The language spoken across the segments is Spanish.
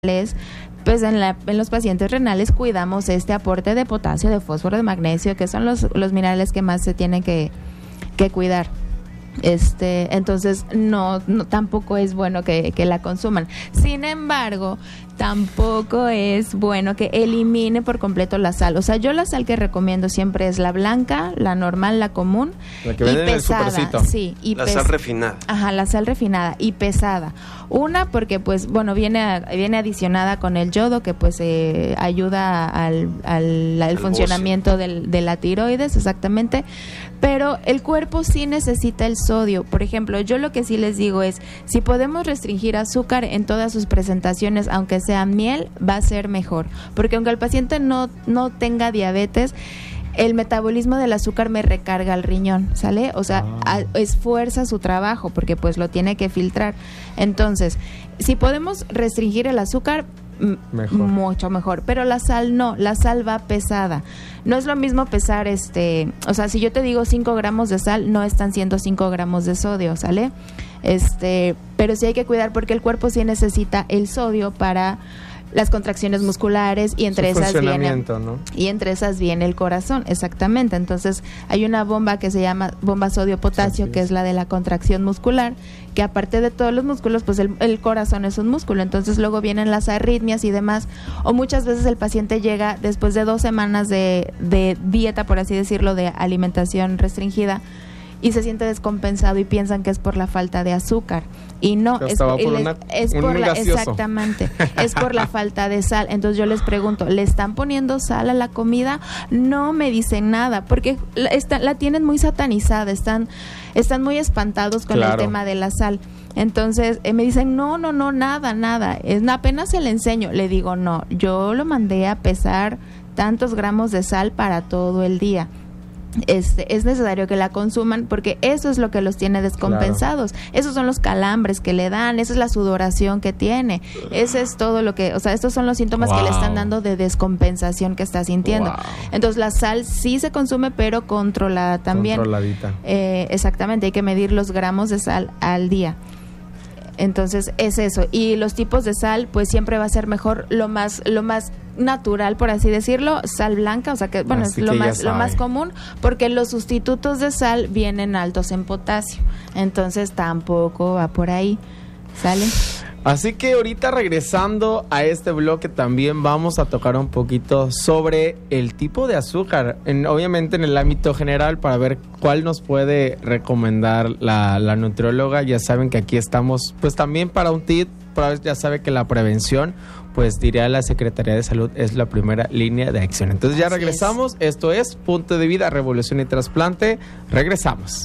pues en los pacientes renales cuidamos este aporte de potasio, de fósforo, de magnesio, que son los minerales que más se tienen que cuidar. Entonces no tampoco es bueno que la consuman. Sin embargo, tampoco es bueno que elimine por completo la sal. O sea, yo la sal que recomiendo siempre es la blanca, la normal, la común, la que venden y pesada, en el supercito. sí, y la sal refinada. Ajá, la sal refinada y pesada. Una porque pues bueno, viene adicionada con el yodo, que pues ayuda al funcionamiento de la tiroides, exactamente. Pero el cuerpo sí necesita el sodio. Por ejemplo, yo lo que sí les digo es, si podemos restringir azúcar en todas sus presentaciones, aunque sea miel, va a ser mejor. Porque aunque el paciente no tenga diabetes, el metabolismo del azúcar me recarga el riñón, ¿sale? O sea, esfuerza su trabajo porque pues lo tiene que filtrar. Entonces, si podemos restringir el azúcar, mucho mejor, pero la sal no, la sal va pesada. No es lo mismo pesar, o sea, si yo te digo 5 gramos de sal, no están siendo 5 gramos de sodio, ¿sale? Pero sí hay que cuidar porque el cuerpo sí necesita el sodio para las contracciones musculares y entre esas viene, ¿no? Y entre esas viene el corazón, exactamente. Entonces hay una bomba que se llama bomba sodio-potasio, que es la de la contracción muscular, que aparte de todos los músculos, pues el corazón es un músculo. Entonces luego vienen las arritmias y demás, o muchas veces el paciente llega después de 2 semanas de dieta, por así decirlo, de alimentación restringida, y se siente descompensado y piensan que es por la falta de azúcar, y no, es por exactamente, es por la falta de sal. Entonces yo les pregunto, ¿le están poniendo sal a la comida? No me dicen nada, porque la tienen muy satanizada, están muy espantados con el tema de la sal. Entonces me dicen, no, nada, apenas se le enseño. Le digo, no, yo lo mandé a pesar tantos gramos de sal para todo el día. Es necesario que la consuman porque eso es lo que los tiene descompensados. Esos son los calambres que le dan, esa es la sudoración que tiene, ese es todo lo que, o sea, estos son los síntomas que le están dando de descompensación que está sintiendo. Entonces la sal sí se consume, pero controlada también. Controladita. Exactamente, hay que medir los gramos de sal al día. Entonces es eso, y los tipos de sal pues siempre va a ser mejor lo más natural, por así decirlo, sal blanca, o sea que bueno, así es lo más común, porque los sustitutos de sal vienen altos en potasio, entonces tampoco va por ahí, ¿sale? Así que ahorita regresando a este bloque también vamos a tocar un poquito sobre el tipo de azúcar, obviamente en el ámbito general, para ver cuál nos puede recomendar la nutrióloga. Ya saben que aquí estamos pues también para un tip, pero ya sabe que la prevención, pues diría la Secretaría de Salud, es la primera línea de acción. Entonces ya regresamos, esto es Punto de Vida, Revolución y Trasplante, regresamos.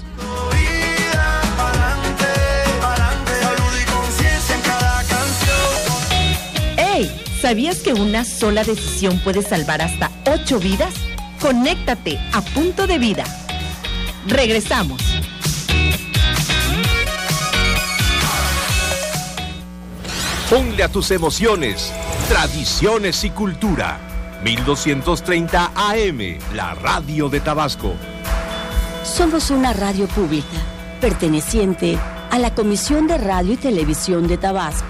¿Sabías que una sola decisión puede salvar hasta 8 vidas? Conéctate a Punto de Vida. Regresamos. Ponle a tus emociones, tradiciones y cultura. 1230 AM, la radio de Tabasco. Somos una radio pública, perteneciente a la Comisión de Radio y Televisión de Tabasco.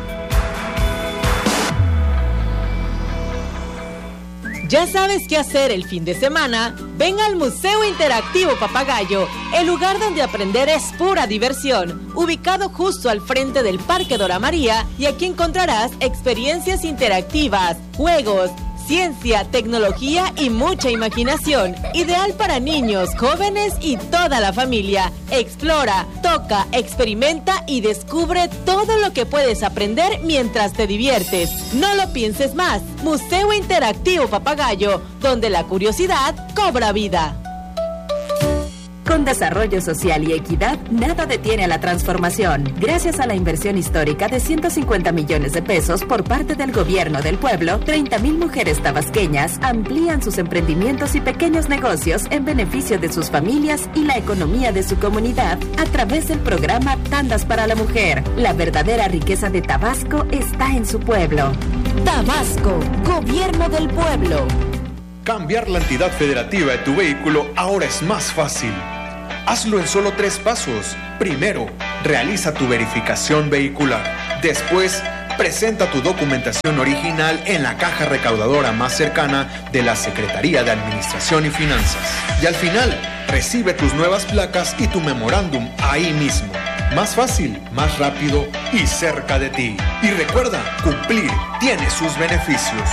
¿Ya sabes qué hacer el fin de semana? Ven al Museo Interactivo Papagayo, el lugar donde aprender es pura diversión, ubicado justo al frente del Parque Dora María, y aquí encontrarás experiencias interactivas, juegos, ciencia, tecnología y mucha imaginación. Ideal para niños, jóvenes y toda la familia. Explora, toca, experimenta y descubre todo lo que puedes aprender mientras te diviertes. No lo pienses más. Museo Interactivo Papagayo, donde la curiosidad cobra vida. Con desarrollo social y equidad, nada detiene a la transformación. Gracias a la inversión histórica de 150 millones de pesos por parte del gobierno del pueblo, 30,000 mujeres tabasqueñas amplían sus emprendimientos y pequeños negocios en beneficio de sus familias y la economía de su comunidad a través del programa Tandas para la Mujer. La verdadera riqueza de Tabasco está en su pueblo. Tabasco, Gobierno del Pueblo. Cambiar la entidad federativa de tu vehículo ahora es más fácil. Hazlo en solo 3 pasos. Primero, realiza tu verificación vehicular. Después, Presenta tu documentación original en la caja recaudadora más cercana de la Secretaría de Administración y Finanzas. Y al final, recibe tus nuevas placas y tu memorándum ahí mismo. Más fácil, más rápido y cerca de ti. Y recuerda, cumplir tiene sus beneficios.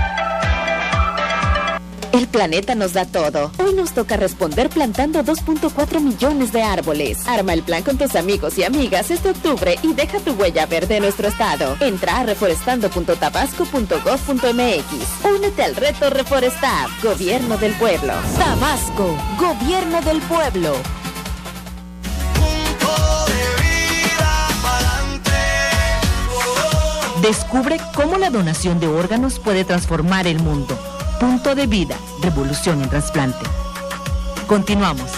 El planeta nos da todo. Hoy nos toca responder plantando 2.4 millones de árboles. Arma el plan con tus amigos y amigas este octubre y deja tu huella verde en nuestro estado. Entra a reforestando.tabasco.gov.mx. Únete al reto Reforestar. Gobierno del Pueblo. Tabasco, Gobierno del Pueblo. Descubre cómo la donación de órganos puede transformar el mundo. Punto de Vida, revolución en trasplante. Continuamos.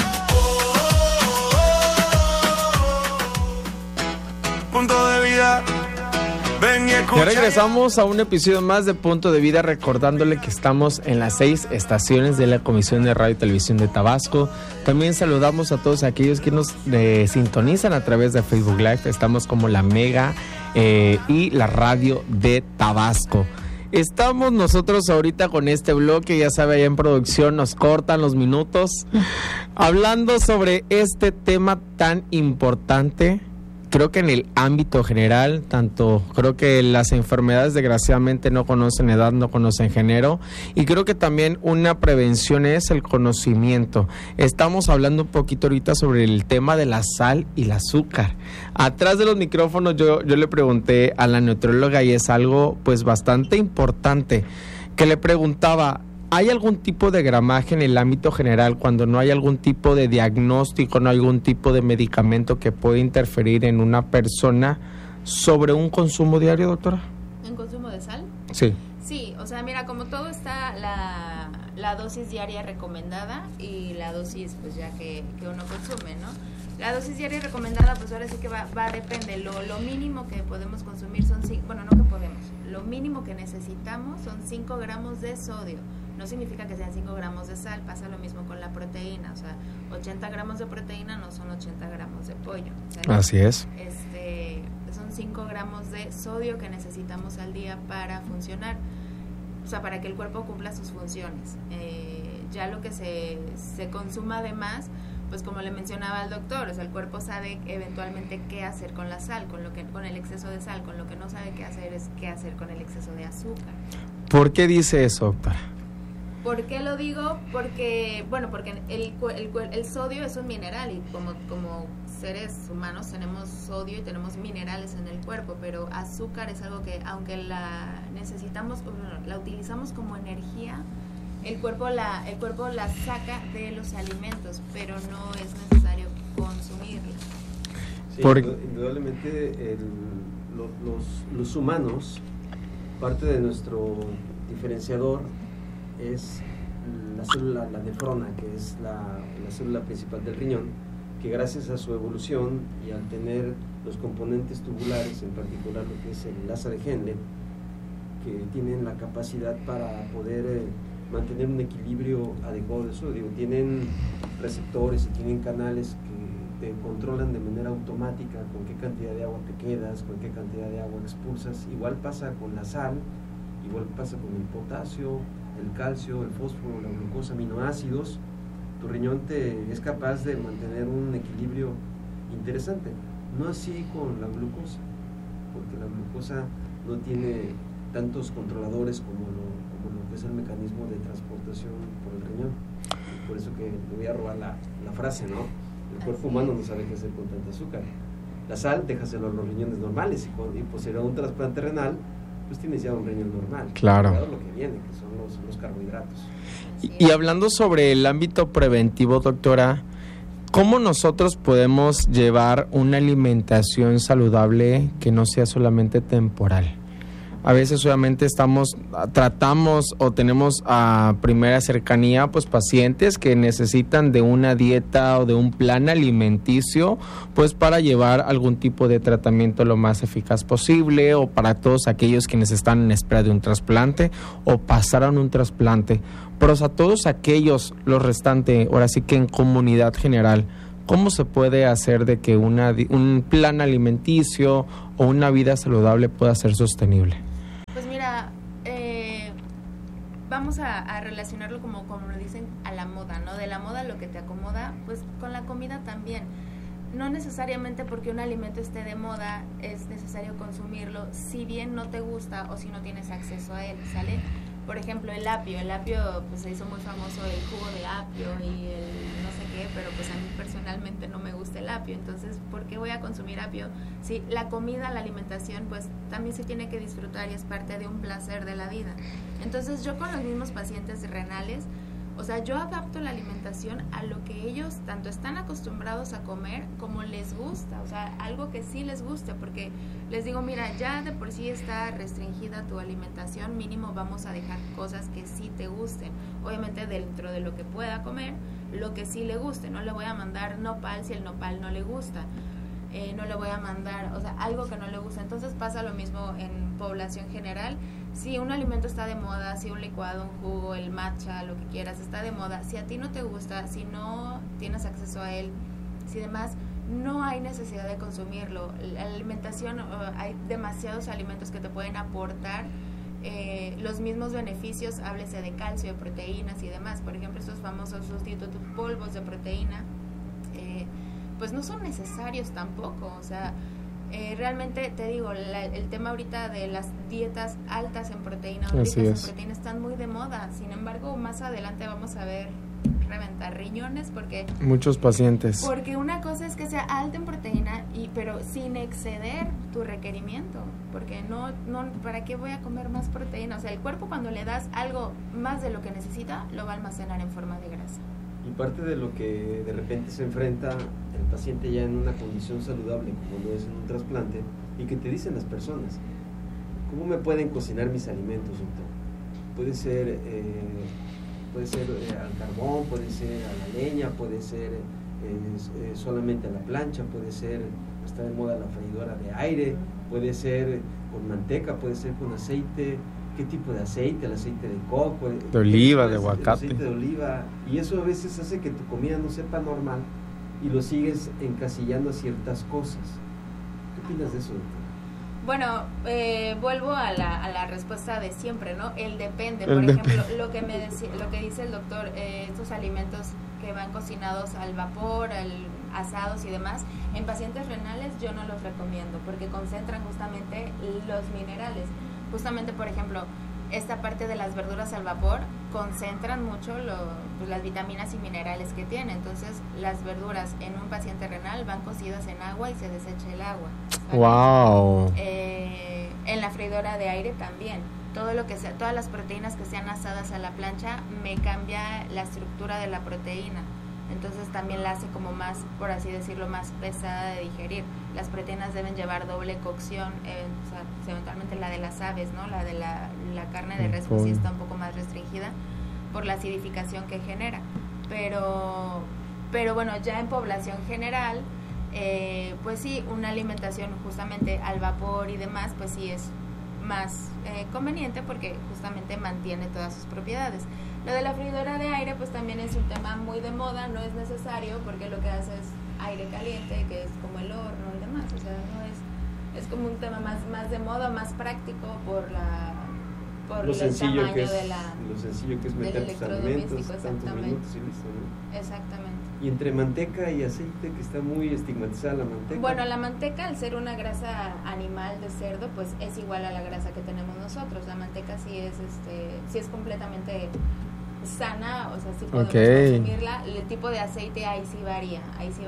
Punto de Vida. Ven y escucha. Ya regresamos a un episodio más de Punto de Vida, recordándole que estamos en las 6 estaciones de la Comisión de Radio y Televisión de Tabasco. También saludamos a todos aquellos que nos sintonizan a través de Facebook Live. Estamos como La Mega y la Radio de Tabasco. Estamos nosotros ahorita con este bloque, ya sabe, allá en producción nos cortan los minutos, hablando sobre este tema tan importante. Creo que en el ámbito general, creo que las enfermedades desgraciadamente no conocen edad, no conocen género, y creo que también una prevención es el conocimiento. Estamos hablando un poquito ahorita sobre el tema de la sal y el azúcar. Atrás de los micrófonos yo le pregunté a la nutrióloga, y es algo pues bastante importante, que le preguntaba: ¿hay algún tipo de gramaje en el ámbito general cuando no hay algún tipo de diagnóstico, no hay algún tipo de medicamento que puede interferir en una persona sobre un consumo diario, doctora? ¿En consumo de sal? Sí. Sí, o sea, mira, como todo está la dosis diaria recomendada y la dosis pues ya que uno consume, ¿no? La dosis diaria recomendada pues ahora sí que va depende, lo mínimo que podemos consumir son, lo mínimo que necesitamos son 5 gramos de sodio. No significa que sean 5 gramos de sal, pasa lo mismo con la proteína, o sea, 80 gramos de proteína no son 80 gramos de pollo. ¿Sale? Así es. Son 5 gramos de sodio que necesitamos al día para funcionar, o sea, para que el cuerpo cumpla sus funciones. Ya lo que se consuma de más, pues como le mencionaba el doctor, o sea, el cuerpo sabe eventualmente qué hacer con la sal, con el exceso de sal, con lo que no sabe qué hacer es qué hacer con el exceso de azúcar. ¿Por qué dice eso, doctora? ¿Por qué lo digo? Porque el sodio es un mineral y como seres humanos tenemos sodio y tenemos minerales en el cuerpo, pero azúcar es algo que aunque la utilizamos como energía, el cuerpo la saca de los alimentos, pero no es necesario consumirla. Sí, indudablemente los humanos, parte de nuestro diferenciador es la nefrona, que es la célula principal del riñón, que gracias a su evolución y al tener los componentes tubulares, en particular lo que es el asa de Henle, que tienen la capacidad para poder mantener un equilibrio adecuado de sodio, tienen receptores y tienen canales que te controlan de manera automática con qué cantidad de agua te quedas, con qué cantidad de agua expulsas. Igual pasa con la sal, igual pasa con el potasio, el calcio, el fósforo, la glucosa, aminoácidos. Tu riñón es capaz de mantener un equilibrio interesante. No así con la glucosa, porque la glucosa no tiene tantos controladores como lo que es el mecanismo de transportación por el riñón. Por eso que le voy a robar la frase, ¿no? El cuerpo humano no sabe qué hacer con tanta azúcar. La sal, déjaselo a los riñones normales y posterior a un trasplante renal, pues tienes ya un riñón normal. Claro. Lo que viene, que son los carbohidratos. Y hablando sobre el ámbito preventivo, doctora, ¿cómo nosotros podemos llevar una alimentación saludable que no sea solamente temporal? A veces solamente tratamos o tenemos a primera cercanía pues pacientes que necesitan de una dieta o de un plan alimenticio pues para llevar algún tipo de tratamiento lo más eficaz posible, o para todos aquellos quienes están en espera de un trasplante o pasaron un trasplante, pero a todos aquellos, los restantes, ahora sí que en comunidad general, ¿cómo se puede hacer de que un plan alimenticio o una vida saludable pueda ser sostenible? Pues mira, vamos a relacionarlo como lo dicen a la moda, ¿no? De la moda lo que te acomoda, pues con la comida también. No necesariamente porque un alimento esté de moda es necesario consumirlo, si bien no te gusta o si no tienes acceso a él, ¿sale? Por ejemplo, el apio, pues se hizo muy famoso el jugo de apio y el no sé qué, pero pues a mí personalmente no me gusta el apio, entonces ¿por qué voy a consumir apio? Sí, la comida, la alimentación, pues también se tiene que disfrutar y es parte de un placer de la vida. Entonces yo con los mismos pacientes renales, o sea, yo adapto la alimentación a lo que ellos tanto están acostumbrados a comer como les gusta, o sea, algo que sí les guste, porque les digo, mira, ya de por sí está restringida tu alimentación, mínimo vamos a dejar cosas que sí te gusten, obviamente dentro de lo que pueda comer, lo que sí le guste, no le voy a mandar nopal si el nopal no le gusta, no le voy a mandar, o sea, algo que no le gusta. Entonces pasa lo mismo en población general. Si un alimento está de moda, si un licuado, un jugo, el matcha, lo que quieras, está de moda, si a ti no te gusta, si no tienes acceso a él, si demás, no hay necesidad de consumirlo. La alimentación, hay demasiados alimentos que te pueden aportar los mismos beneficios, háblese de calcio, de proteínas y demás. Por ejemplo, estos famosos sustitutos polvos de proteína, pues no son necesarios tampoco, o sea, realmente te digo, el tema ahorita de las dietas altas en proteína o ricas en proteína están muy de moda, sin embargo más adelante vamos a ver reventar riñones porque muchos pacientes, porque una cosa es que sea alta en proteína pero sin exceder tu requerimiento, porque no ¿para qué voy a comer más proteína? O sea, el cuerpo cuando le das algo más de lo que necesita lo va a almacenar en forma de grasa. Y parte de lo que de repente se enfrenta el paciente ya en una condición saludable, como lo es en un trasplante, y que te dicen las personas, ¿cómo me pueden cocinar mis alimentos, doctor? Puede ser al carbón, puede ser a la leña, puede ser solamente a la plancha, puede ser, está de moda la freidora de aire, puede ser con manteca, puede ser con aceite. ¿Qué tipo de aceite? El aceite de coco, de oliva, de aguacate. El aceite de oliva, y eso a veces hace que tu comida no sepa normal y lo sigues encasillando a ciertas cosas. ¿Qué opinas de eso, doctor? Bueno, vuelvo a la respuesta de siempre, ¿no? El depende. Por ejemplo, lo que dice el doctor, estos alimentos que van cocinados al vapor, asados y demás, en pacientes renales yo no los recomiendo porque concentran justamente los minerales. Justamente, por ejemplo, esta parte de las verduras al vapor concentran mucho las vitaminas y minerales que tiene. Entonces, las verduras en un paciente renal van cocidas en agua y se desecha el agua, ¿vale? Wow. En la freidora de aire también. Todo lo que sea, todas las proteínas que sean asadas a la plancha me cambia la estructura de la proteína. Entonces también la hace como más, por así decirlo, más pesada de digerir. Las proteínas deben llevar doble cocción, o sea, eventualmente la de las aves, ¿no? La de la carne de res pues sí está un poco más restringida por la acidificación que genera. Pero bueno, ya en población general, pues sí, una alimentación justamente al vapor y demás, pues sí es más conveniente porque justamente mantiene todas sus propiedades. Lo de la freidora de aire pues también es un tema muy de moda, no es necesario porque lo que hace es aire caliente, que es como el horno y demás, o sea, no es como un tema más de moda, más práctico por lo el sencillo tamaño que es, de lo sencillo que es meter tus alimentos, tantos minutos y listo, ¿no? Exactamente. Y entre manteca y aceite, que está muy estigmatizada la manteca. Bueno, la manteca, al ser una grasa animal de cerdo, pues es igual a la grasa que tenemos nosotros. La manteca sí es completamente sana, o sea, sí podemos consumirla. El tipo de aceite ahí sí varía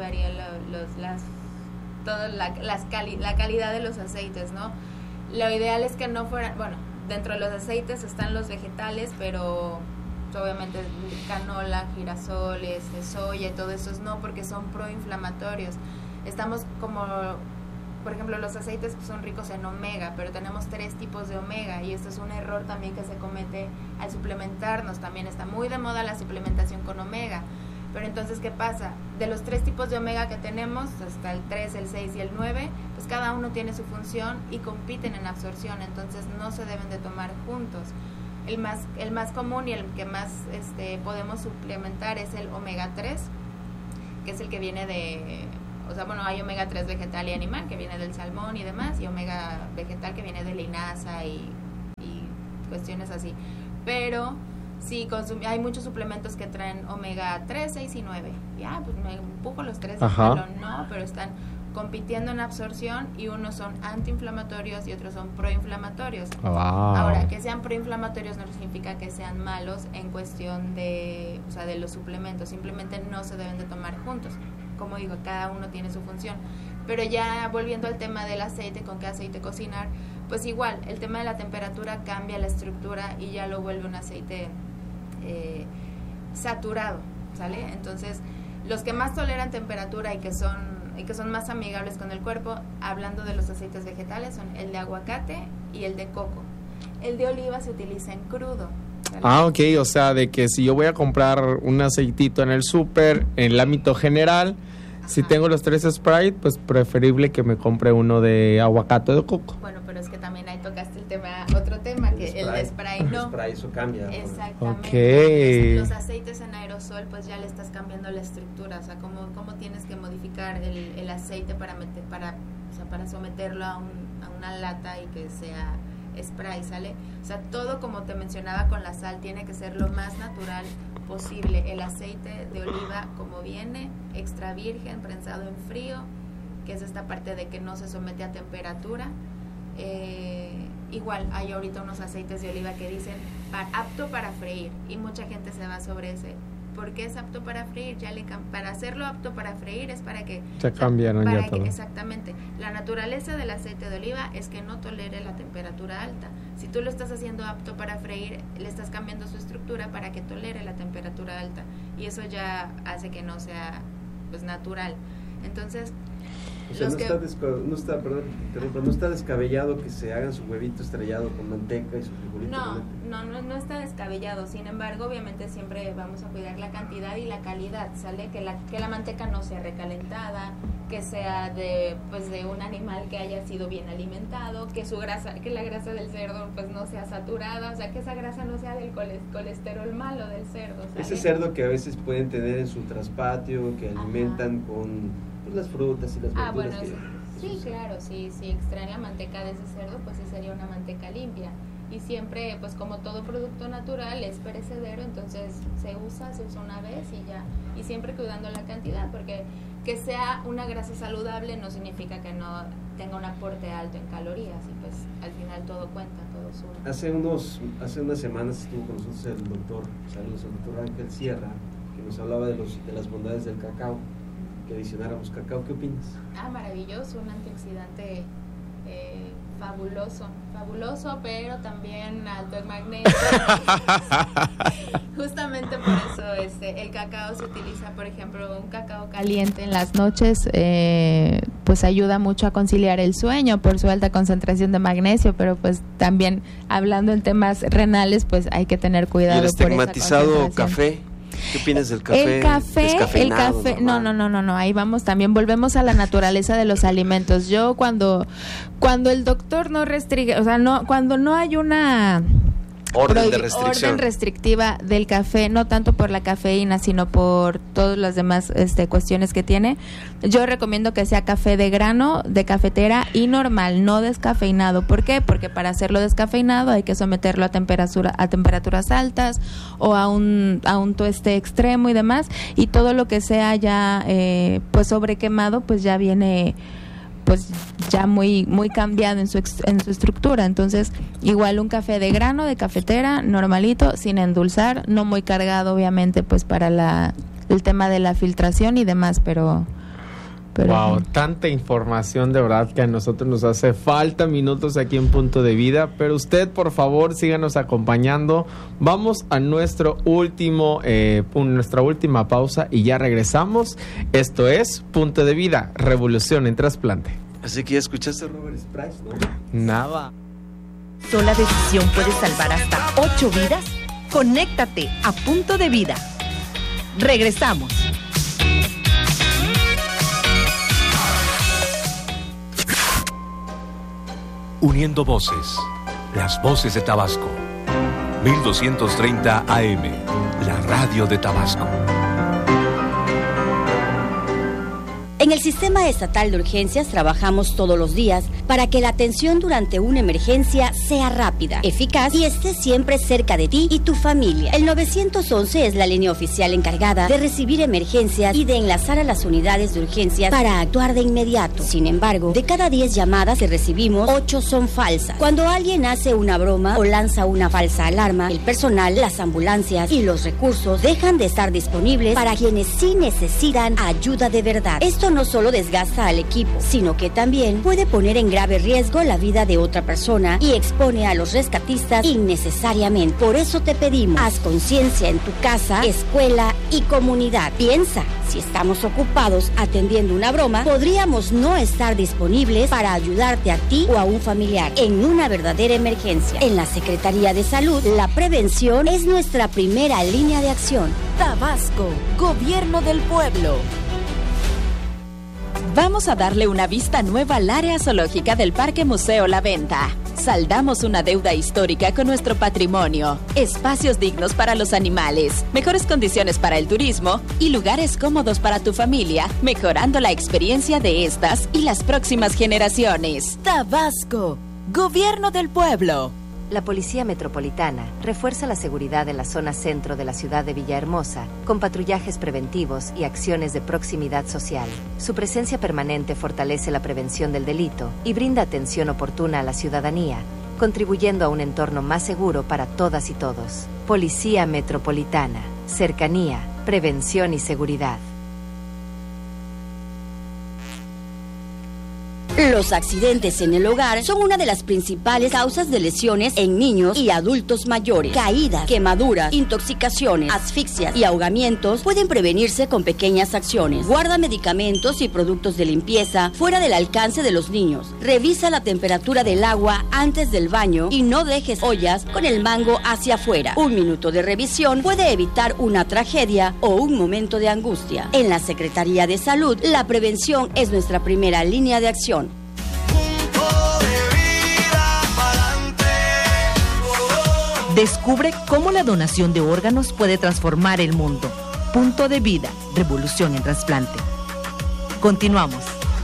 la calidad de los aceites, ¿no? Lo ideal es que no fueran, bueno, dentro de los aceites están los vegetales, pero obviamente canola, girasoles, soya, todo eso no, porque son proinflamatorios. Estamos como, por ejemplo, los aceites son ricos en omega, pero tenemos 3 tipos de omega y esto es un error también que se comete al suplementarnos. También está muy de moda la suplementación con omega, pero entonces ¿qué pasa? De los 3 tipos de omega que tenemos, hasta el 3, el 6 y el 9, pues cada uno tiene su función y compiten en absorción, entonces no se deben de tomar juntos. El más común y el que más podemos suplementar es el omega 3, que es el que viene de, o sea, bueno, hay omega 3 vegetal y animal, que viene del salmón y demás, y omega vegetal, que viene de linaza y cuestiones así. Pero sí, hay muchos suplementos que traen omega 3, 6 y 9. Ya, pues me empujo los 3 de pelo, no, pero están compitiendo en absorción y unos son antiinflamatorios y otros son proinflamatorios. Wow. Ahora, que sean proinflamatorios no significa que sean malos en cuestión de, o sea, de los suplementos, simplemente no se deben de tomar juntos. Como digo, cada uno tiene su función. Pero ya volviendo al tema del aceite, con qué aceite cocinar, pues igual, el tema de la temperatura cambia la estructura y ya lo vuelve un aceite saturado, ¿sale? Entonces, los que más toleran temperatura y que son más amigables con el cuerpo, hablando de los aceites vegetales, son el de aguacate y el de coco. El de oliva se utiliza en crudo, ¿sale? Ah, ok, o sea, de que si yo voy a comprar un aceitito en el súper, en el ámbito general, si tengo los 3 Sprite, pues preferible que me compre uno de aguacate o de coco. Bueno, pero es que también ahí tocaste otro tema, que el de Sprite no. El Sprite, eso cambia. Exactamente. Okay. Los aceites en aerosol, pues ya le estás cambiando la estructura, o sea, cómo tienes que modificar el aceite para someterlo a una lata y que sea spray, ¿sale? O sea, todo, como te mencionaba con la sal, tiene que ser lo más natural posible. El aceite de oliva, como viene, extra virgen, prensado en frío, que es esta parte de que no se somete a temperatura. Igual hay ahorita unos aceites de oliva que dicen apto para freír, y mucha gente se va sobre ese. ¿Por qué es apto para freír? Para hacerlo apto para freír es para que se cambiaron ya todo. Exactamente. La naturaleza del aceite de oliva es que no tolere la temperatura alta. Si tú lo estás haciendo apto para freír, le estás cambiando su estructura para que tolere la temperatura alta, y eso ya hace que no sea, pues, natural. Entonces, o sea, no está descabellado que se hagan su huevito estrellado con manteca y su frijolito. No está descabellado. Sin embargo, obviamente siempre vamos a cuidar la cantidad y la calidad, ¿sale? Que la manteca no sea recalentada, que sea de un animal que haya sido bien alimentado, que la grasa del cerdo pues no sea saturada, o sea, que esa grasa no sea del colesterol malo del cerdo, ¿sale? Ese cerdo que a veces pueden tener en su traspatio, que alimentan con las frutas y las verduras. Bueno, sí, claro, si extraen la manteca de ese cerdo, pues sí sería una manteca limpia. Y siempre, pues como todo producto natural, es perecedero, entonces se usa una vez y ya. Y siempre cuidando la cantidad, porque que sea una grasa saludable no significa que no tenga un aporte alto en calorías, y pues al final todo cuenta, todo suma. Hace unas semanas estuvo con nosotros el doctor Ángel Sierra, que nos hablaba de las bondades del cacao, que adicionáramos cacao. ¿Qué opinas? Maravilloso, un antioxidante fabuloso, pero también alto en magnesio. Justamente por eso el cacao se utiliza, por ejemplo, un cacao caliente en las noches, pues ayuda mucho a conciliar el sueño por su alta concentración de magnesio, pero pues también hablando en temas renales, pues hay que tener cuidado. ¿Y el estigmatizado café? ¿Qué opinas del café? El café, no, ahí vamos, también volvemos a la naturaleza de los alimentos. Yo cuando el doctor no restringe, o sea, cuando no hay una orden restrictiva del café, no tanto por la cafeína, sino por todas las demás cuestiones que tiene, yo recomiendo que sea café de grano, de cafetera y normal, no descafeinado. ¿Por qué? Porque para hacerlo descafeinado hay que someterlo a temperaturas altas o a un tueste extremo y demás, y todo lo que sea ya pues sobrequemado, pues ya viene pues ya muy cambiado en su estructura. Entonces, igual un café de grano, de cafetera, normalito, sin endulzar, no muy cargado, obviamente, pues para el tema de la filtración y demás, pero wow, tanta información, de verdad que a nosotros nos hace falta minutos aquí en Punto de Vida, pero usted, por favor, síganos acompañando. Vamos a nuestra última pausa y ya regresamos. Esto es Punto de Vida, revolución en trasplante. Así que ya escuchaste, Robert Price, ¿no? Nada. ¿Sola decisión puede salvar hasta 8 vidas? Conéctate a Punto de Vida. Regresamos. Uniendo voces, las voces de Tabasco. 1230 AM, la radio de Tabasco. En el Sistema Estatal de Urgencias trabajamos todos los días para que la atención durante una emergencia sea rápida, eficaz y esté siempre cerca de ti y tu familia. El 911 es la línea oficial encargada de recibir emergencias y de enlazar a las unidades de urgencias para actuar de inmediato. Sin embargo, de cada 10 llamadas que recibimos, 8 son falsas. Cuando alguien hace una broma o lanza una falsa alarma, el personal, las ambulancias y los recursos dejan de estar disponibles para quienes sí necesitan ayuda de verdad. Esto no solo desgasta al equipo, sino que también puede poner en grave riesgo la vida de otra persona y expone a los rescatistas innecesariamente. Por eso te pedimos, haz conciencia en tu casa, escuela y comunidad. Piensa, si estamos ocupados atendiendo una broma, podríamos no estar disponibles para ayudarte a ti o a un familiar en una verdadera emergencia. En la Secretaría de Salud, la prevención es nuestra primera línea de acción. Tabasco, Gobierno del Pueblo. Vamos a darle una vista nueva al área zoológica del Parque Museo La Venta. Saldamos una deuda histórica con nuestro patrimonio, espacios dignos para los animales, mejores condiciones para el turismo y lugares cómodos para tu familia, mejorando la experiencia de estas y las próximas generaciones. Tabasco, Gobierno del Pueblo. La Policía Metropolitana refuerza la seguridad en la zona centro de la ciudad de Villahermosa con patrullajes preventivos y acciones de proximidad social. Su presencia permanente fortalece la prevención del delito y brinda atención oportuna a la ciudadanía, contribuyendo a un entorno más seguro para todas y todos. Policía Metropolitana, cercanía, prevención y seguridad. Los accidentes en el hogar son una de las principales causas de lesiones en niños y adultos mayores. Caídas, quemaduras, intoxicaciones, asfixias y ahogamientos pueden prevenirse con pequeñas acciones. Guarda medicamentos y productos de limpieza fuera del alcance de los niños. Revisa la temperatura del agua antes del baño y no dejes ollas con el mango hacia afuera. 1 minuto de revisión puede evitar una tragedia o un momento de angustia. En la Secretaría de Salud, la prevención es nuestra primera línea de acción. Descubre cómo la donación de órganos puede transformar el mundo. Punto de Vida, revolución en trasplante. Continuamos.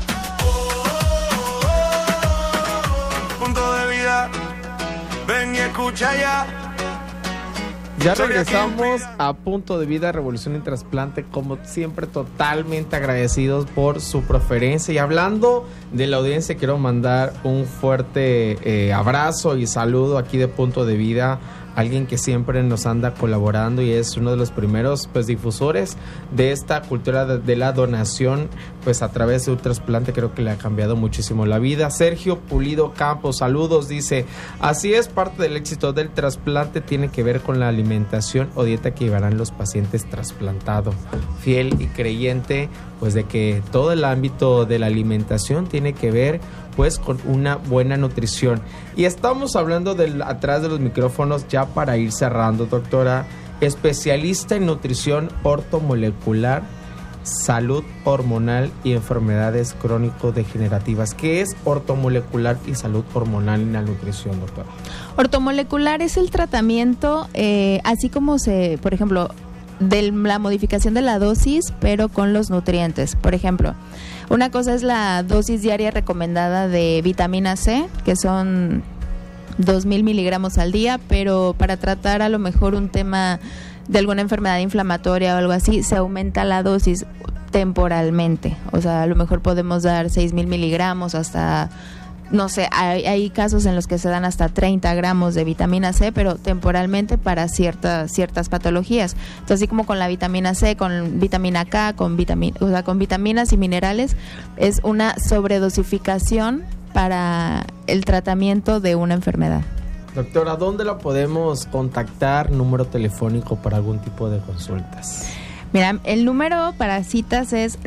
Punto de Vida, ven y escucha ya. Ya regresamos a Punto de Vida, Revolución en Trasplante, como siempre totalmente agradecidos por su preferencia. Y hablando de la audiencia, quiero mandar un fuerte abrazo y saludo aquí de Punto de Vida, alguien que siempre nos anda colaborando y es uno de los primeros difusores de esta cultura de la donación, pues a través de un trasplante. Creo que le ha cambiado muchísimo la vida. Sergio Pulido Campos, saludos, dice: así es, parte del éxito del trasplante tiene que ver con la alimentación o dieta que llevarán los pacientes trasplantados. Fiel y creyente pues de que todo el ámbito de la alimentación tiene que ver pues con una buena nutrición. Y estamos hablando atrás de los micrófonos, ya para ir cerrando, doctora, especialista en nutrición ortomolecular, salud hormonal y enfermedades crónico-degenerativas. ¿Qué es ortomolecular y salud hormonal en la nutrición, doctora? Ortomolecular es el tratamiento, así como por ejemplo, de la modificación de la dosis, pero con los nutrientes. Por ejemplo, una cosa es la dosis diaria recomendada de vitamina C, que son 2,000 miligramos al día, pero para tratar a lo mejor un tema de alguna enfermedad inflamatoria o algo así, se aumenta la dosis temporalmente. O sea, a lo mejor podemos dar 6,000 miligramos hasta... No sé, hay casos en los que se dan hasta 30 gramos de vitamina C, pero temporalmente para ciertas patologías. Entonces, así como con la vitamina C, con vitamina K, con vitaminas y minerales, es una sobredosificación para el tratamiento de una enfermedad. Doctora, ¿dónde la podemos contactar? Número telefónico para algún tipo de consultas. Mira, el número para citas es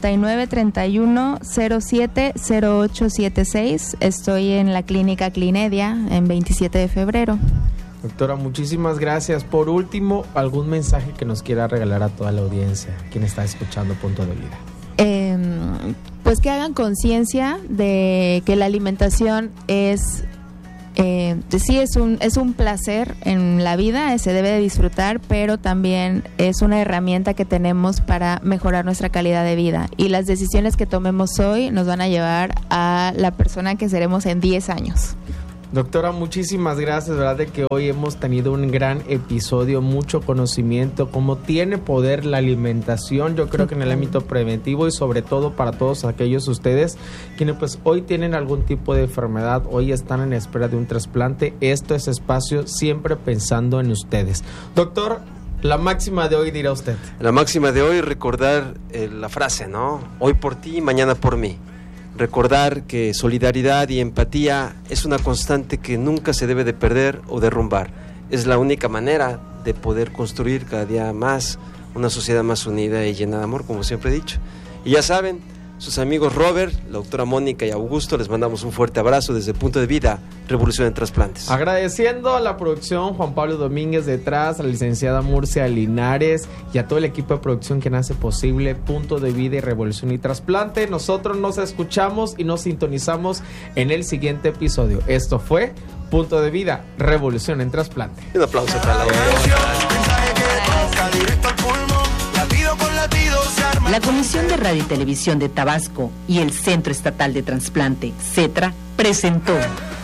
9931-070876. Estoy en la clínica Clinedia en 27 de febrero. Doctora, muchísimas gracias. Por último, ¿algún mensaje que nos quiera regalar a toda la audiencia, quien está escuchando Punto de Vida? Pues que hagan conciencia de que la alimentación es Sí, es un placer en la vida, se debe de disfrutar, pero también es una herramienta que tenemos para mejorar nuestra calidad de vida, y las decisiones que tomemos hoy nos van a llevar a la persona que seremos en 10 años. Doctora, muchísimas gracias, verdad de que hoy hemos tenido un gran episodio, mucho conocimiento, cómo tiene poder la alimentación, yo creo que en el ámbito preventivo, y sobre todo para todos aquellos ustedes quienes pues hoy tienen algún tipo de enfermedad, hoy están en espera de un trasplante. Esto es Espacio, siempre pensando en ustedes. Doctor, la máxima de hoy dirá usted. La máxima de hoy, recordar la frase, ¿no? Hoy por ti, mañana por mí. Recordar que solidaridad y empatía es una constante que nunca se debe de perder o derrumbar. Es la única manera de poder construir cada día más una sociedad más unida y llena de amor, como siempre he dicho. Y ya saben, sus amigos Robert, la doctora Mónica y Augusto, les mandamos un fuerte abrazo desde Punto de Vida, Revolución en Trasplantes. Agradeciendo a la producción, Juan Pablo Domínguez detrás, a la licenciada Murcia Linares y a todo el equipo de producción que hace posible Punto de Vida y Revolución y Trasplante. Nosotros nos escuchamos y nos sintonizamos en el siguiente episodio. Esto fue Punto de Vida, Revolución en Trasplante. Un aplauso para la doctora. La Comisión de Radio y Televisión de Tabasco y el Centro Estatal de Trasplante, CETRA, presentó